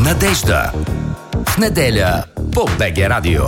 Надежда. В неделя по БГ Радио.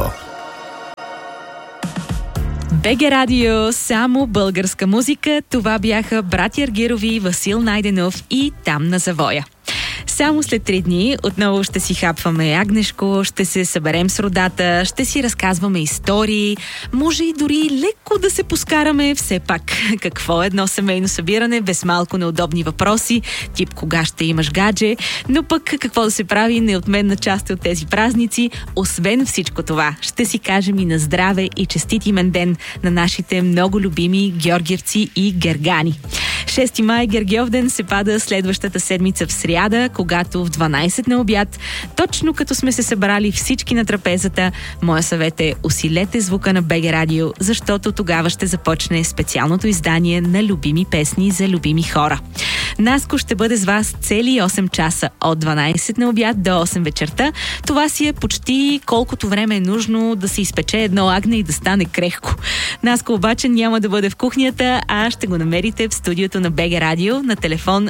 БГ Радио, само българска музика. Това бяха братя Аргирови, Васил Найденов и Там на завоя. Само след 3 дни отново ще си хапваме агнешко, ще се съберем с родата, ще си разказваме истории, може и дори леко да се поскараме. Все пак, какво е едно семейно събиране без малко неудобни въпроси, тип кога ще имаш гадже, но пък какво да се прави, неотменна част от тези празници. Освен всичко това, ще си кажем и на здраве и честит имен ден на нашите много любими георгиевци и гергани. 6 май Гергьов ден се пада следващата седмица в сряда, когато в 12 на обяд, точно като сме се събрали всички на трапезата, моя съвет е: усилете звука на БГ Радио, защото тогава ще започне специалното издание на любими песни за любими хора. Наско ще бъде с вас цели 8 часа от 12 на обяд до 8 вечерта. Това си е почти колкото време е нужно да се изпече едно агне и да стане крехко. Наско обаче няма да бъде в кухнята, а ще го намерите в студиото на БГ Радио на телефон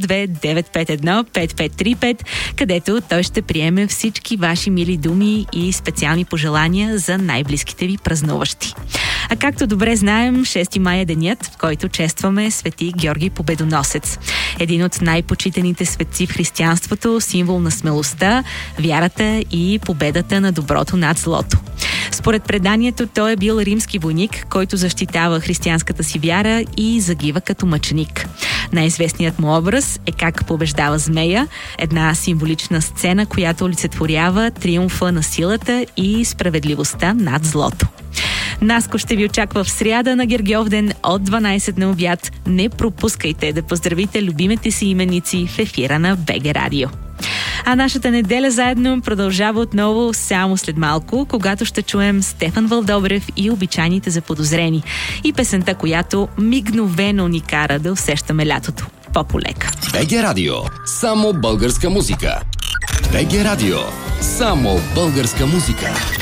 02-951-5535, където той ще приеме всички ваши мили думи и специални пожелания за най-близките ви празнуващи. А както добре знаем, 6 май е денят, в който честваме Свети Георги Победоносец. Един от най-почитаните светци в християнството, символ на смелостта, вярата и победата на доброто над злото. Според преданието, той е бил римски войник, който защитава християнската си вяра и загива като мъченик. Най-известният му образ е как побеждава змея, една символична сцена, която олицетворява триумфа на силата и справедливостта над злото. Наско ще ви очаква в сряда на Гергьов ден от 12 на обяд. Не пропускайте да поздравите любимите си именици в ефира на БГ Радио. А нашата неделя заедно продължава отново само след малко, когато ще чуем Стефан Вълдобрев и Обичайните заподозрени. И песента, която мигновено ни кара да усещаме лятото по-полека. БГ Радио. Само българска музика. БГ Радио. Само българска музика.